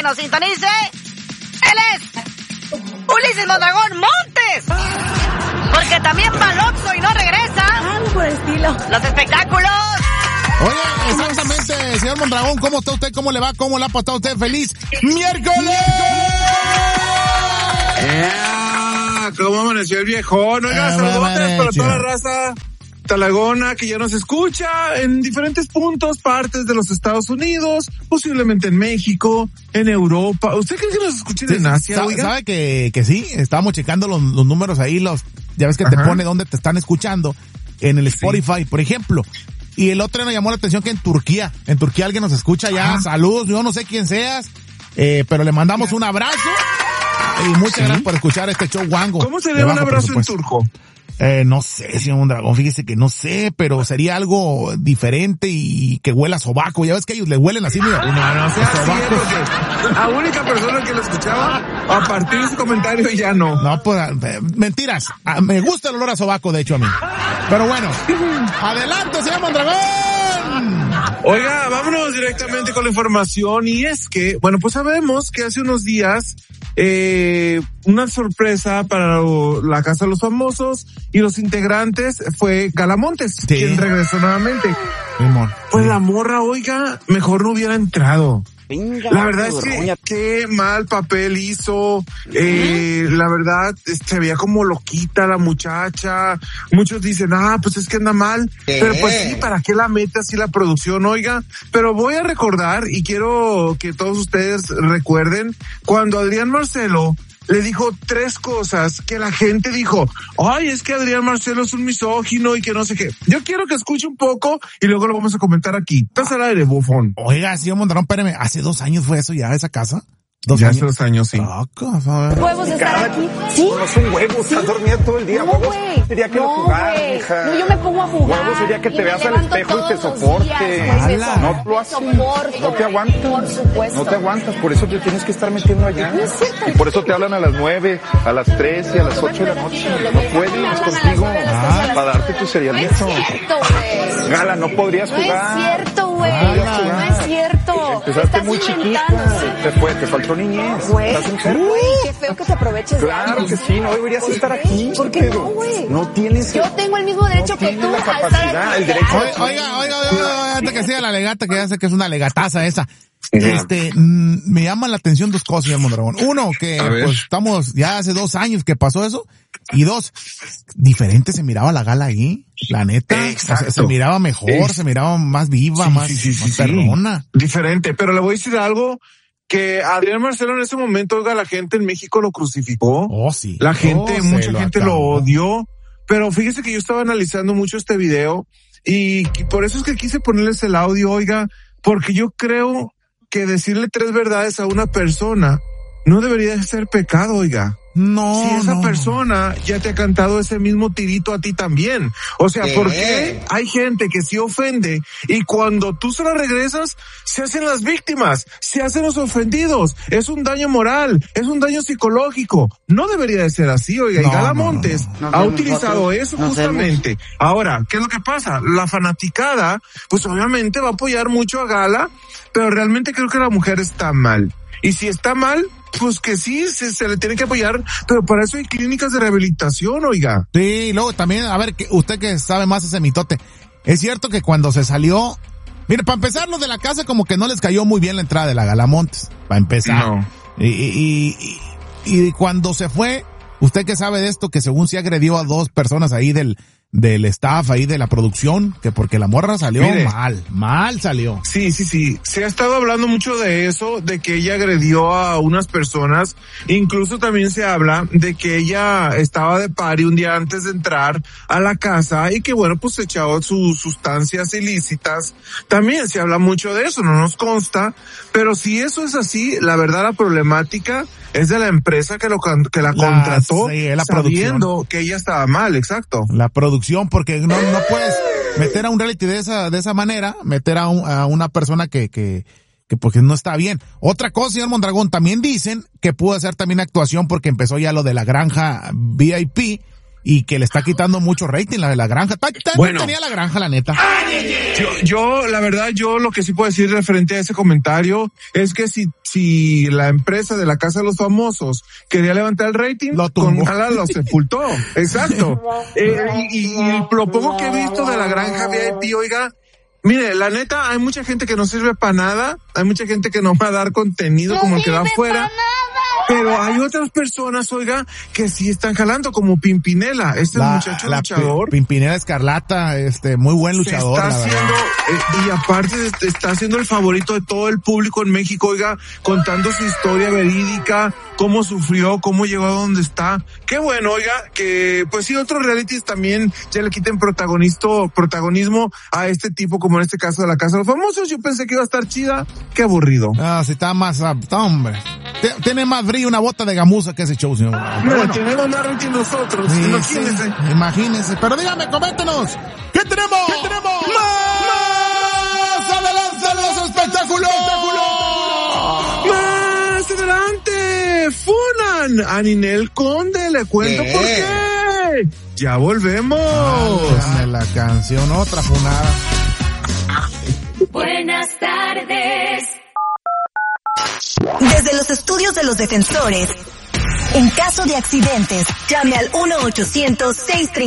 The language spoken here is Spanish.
nos sintonice. Él es Ulises Mondragón Montes. Porque también va al Oxxo y no regresa. Algo por el estilo. Los espectáculos. Oye, exactamente, señor Mondragón, ¿cómo está usted? ¿Cómo le va? ¿Cómo le ha pasado a usted? ¡Feliz miércoles! ¿Cómo amaneció el viejón? Oiga, saludos para toda la raza talagona que ya nos escucha en diferentes puntos, partes de los Estados Unidos, posiblemente en México, en Europa. ¿Usted cree que nos escuchen en Asia, oiga? ¿Sabe que sí? Estábamos checando los números ahí, ya ves que te pone dónde te están escuchando, en el Spotify, por ejemplo. Y el otro nos llamó la atención que en Turquía alguien nos escucha ya. Saludos, yo no sé quién seas, pero le mandamos un abrazo y muchas gracias por escuchar este show guango. ¿Cómo sería un abrazo en turco? No sé, señor Mondragón, fíjese que no sé, pero sería algo diferente y que huela a sobaco. Ya ves que ellos le huelen así, mira. No sea así, la única persona que lo escuchaba, a partir de su comentario ya no. No, pues, mentiras. Me gusta el olor a sobaco, de hecho, a mí. Pero bueno, adelante, señor Mondragón. Oiga, vámonos directamente con la información, y es que, bueno, pues sabemos que hace unos días, una sorpresa para la Casa de los Famosos y los integrantes fue Gala Montes, quien regresó nuevamente. Pues la morra, oiga, mejor no hubiera entrado. La verdad es que qué mal papel hizo. La verdad, se veía como loquita la muchacha. Muchos dicen, pues es que anda mal. Pero pues sí, ¿para qué la mete así la producción, oiga? Pero voy a recordar, y quiero que todos ustedes recuerden, cuando Adrián Marcelo le dijo 3 cosas que la gente dijo, ay, es que Adrián Marcelo es un misógino y que no sé qué. Yo quiero que escuche un poco y luego lo vamos a comentar aquí. Estás al aire, bufón. Oiga, señor Mondragón, espérame, ¿hace 2 años fue eso ya, esa casa? Hace 2 años, sí. ¿Huevos estar aquí? ¿Sí? No son huevos, estás dormida todo el día. No, huevos güey. Sería que lo jugaras, hija. No, yo me pongo a jugar. Huevos sería que te veas al espejo y te soporte. No lo haces. No te Por aguantas. supuesto. No te aguantas, por eso te tienes que estar metiendo allá. No es cierto. Y por eso te hablan a las 9, a las 3 y a las 8 de la noche. No puedes contigo. Para darte tu cerealito. No es cierto, güey. Gala, no podrías jugar. No es cierto, güey. No No es cierto. Empezaste muy chiquita. Te faltó niñez. Güey, Estás enfermo. qué feo que te aproveches de Claro alguien. que sí, no deberías estar aquí. ¿Por qué no, güey? No tienes. Yo tengo el mismo derecho que tú la a estar capacidad, aquí. el derecho. Oiga, antes que siga la legata, que ya sé que es una legataza esa. Me llaman la atención 2 cosas, señor Mondragón. Uno, que pues estamos ya hace 2 años que pasó eso. Y 2, diferente se miraba la Gala ahí, la neta. O sea, se miraba mejor, se miraba más viva, más perrona. Diferente, pero le voy a decir algo, que Adrián Marcelo en ese momento, oiga, la gente en México lo crucificó. Sí. La gente, mucha gente lo acabó. odió. Pero fíjese que yo estaba analizando mucho este video y por eso es que quise ponerles el audio, oiga, porque yo creo que decirle 3 verdades a una persona no debería ser pecado, oiga. No. Si esa persona ya te ha cantado ese mismo tirito a ti también. O sea, ¿por qué hay gente que se ofende y cuando tú se la regresas, se hacen las víctimas, se hacen los ofendidos? Es un daño moral, es un daño psicológico. No debería de ser así, oiga. Y Gala Montes ha utilizado eso justamente. Ahora, ¿qué es lo que pasa? La fanaticada, pues obviamente va a apoyar mucho a Gala, pero realmente creo que la mujer está mal. Y si está mal, pues que sí, se le tiene que apoyar, pero para eso hay clínicas de rehabilitación, oiga. Sí, luego también, a ver, usted que sabe más ese mitote, es cierto que cuando se salió, mire, para empezar, los de la casa como que no les cayó muy bien la entrada de la Gala Montes, para empezar. No. Y cuando se fue, usted que sabe de esto, que según se agredió a 2 personas ahí del staff ahí de la producción, que porque la morra salió mal salió. Sí. Se ha estado hablando mucho de eso, de que ella agredió a unas personas. Incluso también se habla de que ella estaba de party un día antes de entrar a la casa y que bueno, pues se echaba sus sustancias ilícitas. También se habla mucho de eso, no nos consta. Pero si eso es así, la verdad la problemática es de la empresa que la contrató, la sabiendo producción. que ella estaba mal, exacto. La producción, porque no puedes meter a un reality de esa manera, meter a una persona que porque no está bien. Otra cosa, señor Mondragón, también dicen que pudo hacer también actuación porque empezó ya lo de la granja VIP y que le está quitando mucho rating la granja. Bueno, tenía la granja, la neta. Yo, la verdad, yo lo que sí puedo decir referente a ese comentario es que si la empresa de la Casa de los Famosos quería levantar el rating, con Gala lo sepultó. Exacto. Y lo poco que he visto de la granja VIP, oiga, mire, la neta, hay mucha gente que no sirve para nada, hay mucha gente que no va a dar contenido como el que da afuera. Pero hay otras personas, oiga, que sí están jalando, como Pimpinela, muchacho luchador. Pimpinela Escarlata, muy buen luchador. Se está haciendo, y aparte está siendo el favorito de todo el público en México, oiga, contando su historia verídica, cómo sufrió, cómo llegó a donde está. Qué bueno, oiga, que pues sí, otros realities también ya le quiten protagonismo a este tipo, como en este caso de la Casa de los Famosos. Yo pensé que iba a estar chida, qué aburrido. Sí, está más, hombre. Tiene más brillo una bota de gamuza que ese show, señor. Bueno, tenemos más rating nosotros, sí, imagínense. Sí, imagínense. Pero dígame, coméntenos, ¿qué tenemos? ¡Más adelante los espectáculos! ¡Más adelante! ¡Funan a Ninel Conde! Le cuento por qué. Ya volvemos. Dame la canción, otra funada. Buenas tardes. Desde los estudios de los defensores, en caso de accidentes, llame al 1-800-630.